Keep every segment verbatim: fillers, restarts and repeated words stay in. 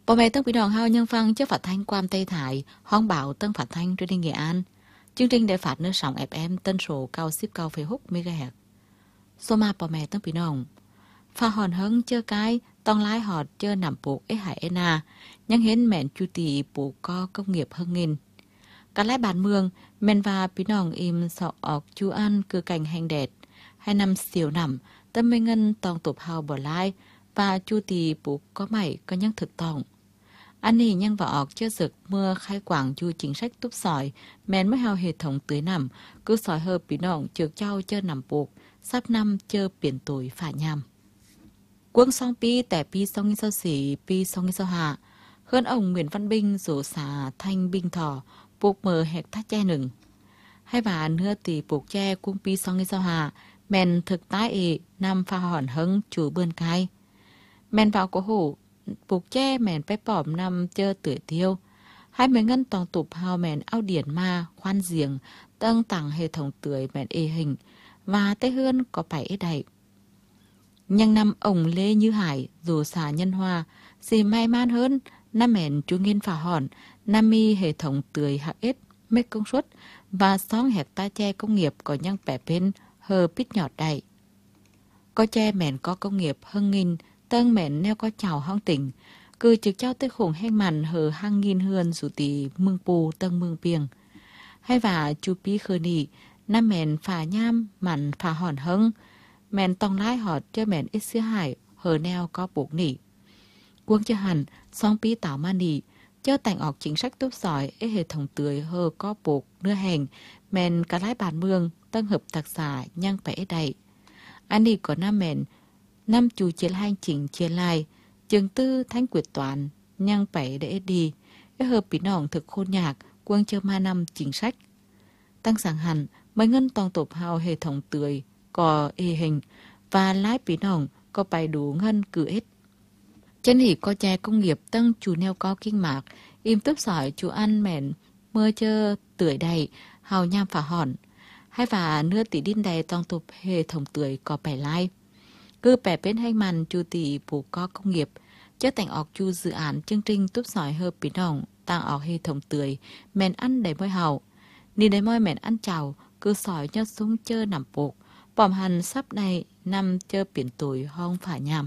Bố mẹ Tân Quý Đoàn hao nhân văn cho phát thanh Quam Tây Thái, hoang bảo Tân phát thanh truyền hình Nghệ An. Chương trình đã phát nơi sóng ép em tần số cao ship cao phẩy hút MHz. Số mà bố mẹ Tân Quý Đoàn pha hòn hứng chơi cái tông lái họt chơi nằm buộc ấy hải na nhân hiến mẹn chu tỷ buộc co công nghiệp hơn nghìn. Cả lái bàn mương men và Quý Đoàn im sọ ọc chu ăn cư cảnh hành đẹp. Hai năm xỉu nằm tâm mê ngân tòng tục hào bỏ lai và chu tỷ buộc có mày có nhân thực tòng. Anh này nhân vào ọc chưa rực mưa khai quảng chu chính sách túp sỏi, men mới hao hệ thống tưới nằm, cứ sỏi hợp bị nọng trượt trao chơi nằm buộc, sắp năm chơi biển tuổi phả nhằm. Quân song pi tẻ pi song nghi sao xỉ pi song nghi sao hạ, hơn ông Nguyễn Văn Binh rủ xả thanh binh thỏ, buộc mờ hẹt thắt che nừng. Hai bà nưa tỷ buộc che cung pi song nghi sao hạ, men thực tái ị, năm pha hòn hứng chủ bươn cai. Men vào cổ hủ, buộc che mèn bé bỏm nằm chơi tưởi tiêu. Hai mấy ngân toàn tục hào mèn ao điển ma, khoan giềng, tăng tặng hệ thống tưởi mèn ê hình, và tê hươn có bảy ít đầy. Nhưng năm ổng Lê Như Hải, dù xả nhân hoa, gì may mắn hơn, năm mèn chú nghiên phả hòn, năm mi hệ thống tưởi hạ ít, mết công suất, và sáu hecta che công nghiệp có nhăng bẻ bên, hờ bít nhọt đầy. Có che mèn có công nghiệp hơn nghìn, tân mẹn neo có chào hong tỉnh, cứ trực trao tới khủng heng màn hờ hang nghìn hươn dù tỷ mương pù tân mương piềng. Hay và chú bí khờ nị, năm mẹn phà nham mặn phà hòn hâng, mẹn tòng lái họt cho mẹn ít xưa hải hờ neo có buộc nị. Quân cho hẳn, song bí tảo ma nị, cho tành ọc chính sách tốt giỏi ế hệ thống tưới hờ có buộc nưa hèn, mẹn cả lái bàn mương, tân hợp tạc xả nhăng phải đầy. Anh đi có năm mẹn, năm chủ chiến hành trình chia lai, trường tư thánh quyết toán, nhăng bảy để đi, cái hợp bí nòng thực khôn nhạc, quân chơi ma năm chính sách. Tăng sáng hẳn, mấy ngân toàn tục hào hệ thống tưới, có ê hình, và lái bí nòng có bài đủ ngân cử ít. Chân hỉ có che công nghiệp tăng chủ neo có kinh mạc, im tấp sỏi chủ ăn mẹn, mưa chơ tưới đầy, hào nham phả hòn. Hay và nưa tỷ đinh đầy toàn tục hệ thống tưới có bài lai. Cứ bẻ bên hay màn chu tỷ bù có công nghiệp, chất thành ọc chu dự án chương trình túp sỏi hợp bí nòng, tăng ọc hệ thống tưới, mẹn ăn đầy môi hào. Nhìn đầy môi mẹn ăn chào, cứ sỏi nhót súng chơ nằm buộc, bòm hẳn sắp này năm chơ biển tuổi hong phả nhằm.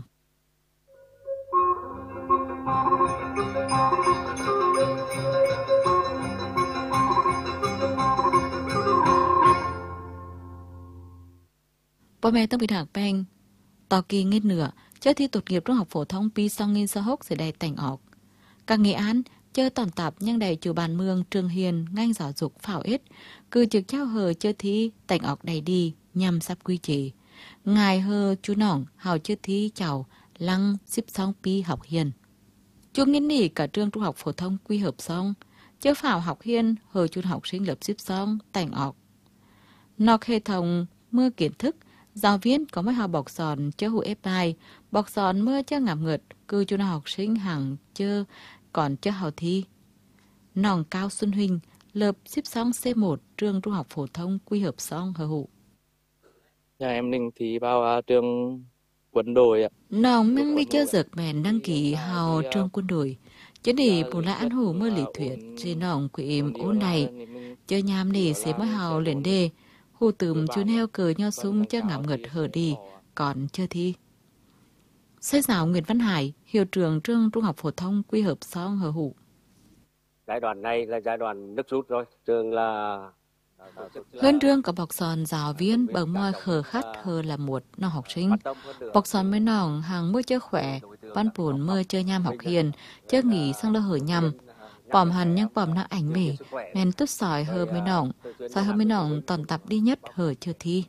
Bố mẹต้องไปถักแป้ง ต่อkỳ nghiên nửa, chơi thi tốt nghiệp trung học phổ thông pi song nghiên sơ hốc sẽ đầy tành ọc. Các nghệ án, chơi toàn tập nhưng đầy chủ bàn mương trường hiền, ngành giáo dục phảo ít, cứ trực trao hờ chơi thi tành ọc đầy đi, nhằm sắp quy chế. Ngài hờ chú nỏng, hào chơi thi chào, lăng xếp song pi học hiền. Chú nghiên nỉ cả trường trung học phổ thông quy hợp xong, chơi phảo học hiền, hờ chú học sinh lớp xếp xong, tành ọc. Nọc hệ thống mưa kiến thức, giáo viên có mấy học bọc sòn chơi hụ ép bài, bọc sòn mưa chơi ngảm ngợt, cứ chú nào học sinh hàng chơi, còn chơi hào thi. Nòng Cao Xuân Huynh, lớp xếp xong C một, trường trung học phổ thông quy hợp xong hờ hụ. Nhà em định thì vào uh, trường quân đội ạ. Nòng mình đi chơi giật mẹn đăng ký hào trường quân đội. Chứ đi bù lại ăn hủ mơ lý thuyết, rồi nòng quỷ im ôn này. Chơi nhàm đi xế mới hào lên đề. Hù tùm chú neo cờ nho súng cho ngảm ngật hở đi, còn chưa thi. Xây giáo Nguyễn Văn Hải, hiệu trưởng trường trung học phổ thông quy hợp xong hở hụ. Giai đoạn này là giai đoạn nước rút rồi, trường là... Hơn trường có bọc sòn giáo viên bằng môi khờ khát hờ là một nó học sinh. Bọc sòn mới nòng hàng mưa chơi khỏe, văn bổn mưa chơi nham học hiền, chơi nghỉ sang lơ hở nhằm. Bòm hẳn nhưng bòm nó ảnh mỉ, men tút sỏi hờ mới nòng, sỏi hờ mới nòng toàn tập đi nhất hờ chưa thi.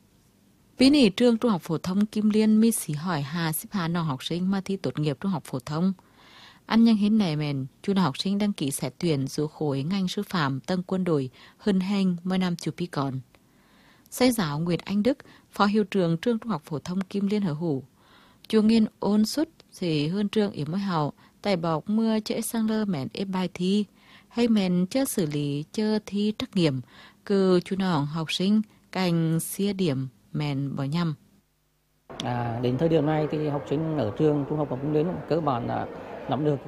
Bí nỉ trường trung học phổ thông Kim Liên mi xí hỏi hà xếp hà nòng học sinh mà thi tốt nghiệp trung học phổ thông. Ăn nhanh hết này mền, chú nào học sinh đăng ký xét tuyển số khối ngành sư phạm tân quân đội hơn hành mỗi năm chú pi còn. Xây giáo Nguyễn Anh Đức, phó hiệu trưởng trường trung học phổ thông Kim Liên hở hủ. Chú nghiên ôn suất thì hơn trường yếm mới hào, tài bọc mưa trễ sang lơ mẹn ép bài thi, hay mẹn chơ xử lý chơ thi trắc nghiệm, cứ chú nào học sinh cành xia điểm mẹn bỏ nhằm. À, đến thời điểm này thì học sinh ở trường trung học phổ thông Kim Liên cơ bản là nắm được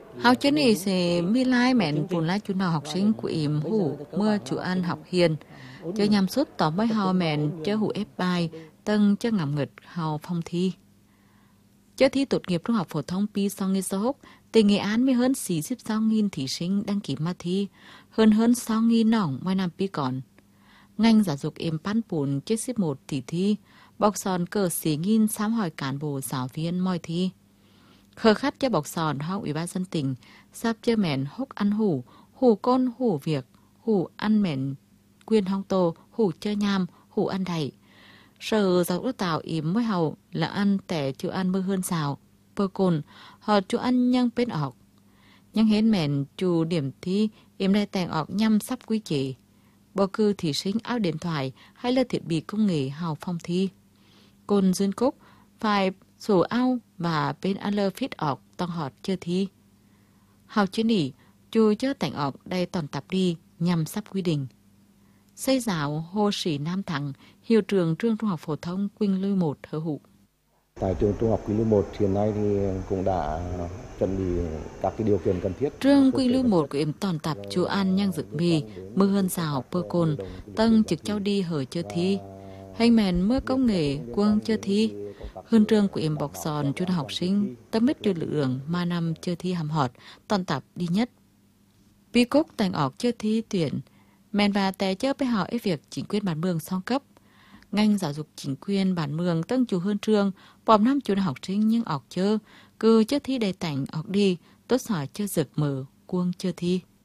Hào chứ này sẽ mi lai mẹn vốn lá chú nào học sinh của im hủ mưa chú ăn học hiền. Cho nhằm suốt tỏ mới hào mẹn cho hủ ép bài tân cho ngầm nghịch hào phong thi. Cho thi tốt nghiệp trung học phổ thông pi song nghi số hốc, tỉnh Nghệ An mới hơn sáu mươi sáu nghìn thí sinh đăng ký mà thi, hơn hơn sáu nghìn nòng mỗi năm pi còn. Ngành giáo dục im pan bùn chết xếp một tỷ thi, bọc sòn cờ xí nghìn sám hỏi cán bộ giáo viên mọi thi. Khờ khát cho bọc sòn hóc ủy ban dân tỉnh, sắp cho mẹn hốc ăn hủ, hủ côn hủ việc, hủ ăn mẹn quyên hong tô, hủ chơi nham, hủ ăn đẩy. Sở giáo dục tạo im mới hầu là ăn tẻ chú ăn mơ hơn xào, bơ cồn, họ chú ăn nhăng bên ọc. Nhưng hến mẹn chú điểm thi im lại tèng ọc nhằm sắp quý chế. Bầu cư thí sinh áo điện thoại hay là thiết bị công nghệ hào phong thi. Côn dương cúc phải sổ ao và bên ăn lơ phít ọc tòng họt chưa thi. Hào chứ nỉ, chú chớ tảnh ọc đây toàn tập đi nhằm sắp quy định. Xây giáo Hồ Sĩ Nam Thắng, hiệu trường trường trung học phổ thông Quỳnh Lưu một Hơ Hụ. Tại trường trung học Quỳnh Lưu một hiện nay thì cũng đã chuẩn bị các cái điều kiện cần thiết. Trường Quỳnh Lưu một của em toàn tập chú ăn nhang dực mì, mưa hơn rào bơ cồn, tân trực trao đi hở chưa thi. Hành mèn mưa công nghệ quân chưa thi. Hơn trường của em bọc sòn chú học sinh, tâm mít đưa lượng mà năm chưa thi hàm họt, toàn tập đi nhất. Bi cúc tành ọc chưa thi tuyển, mèn và tè chớ với họ ấy việc chính quyền bản mường song cấp. Ngành giáo dục chính quyền bản mường tân chủ hơn trường, bòm năm chú học sinh nhưng ọc chơ, cứ chưa thi đầy tảnh ọc đi, tốt sỏi chưa rực mở, cuông chưa thi.